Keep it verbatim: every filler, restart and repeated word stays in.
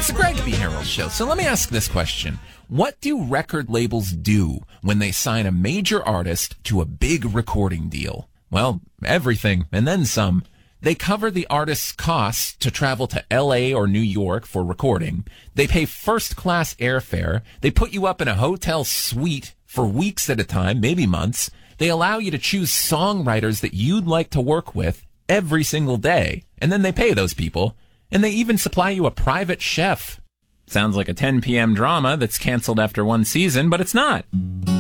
It's the Greg B. Harrell Show. So let me ask this question. What do record labels do when they sign a major artist to a big recording deal? Well, everything, and then some. They cover the artist's costs to travel to L A or New York for recording. They pay first-class airfare. They put you up in a hotel suite for weeks at a time, maybe months. They allow you to choose songwriters that you'd like to work with every single day. And then they pay those people. And they even supply you a private chef. Sounds like a ten p.m. drama that's canceled after one season, but it's not.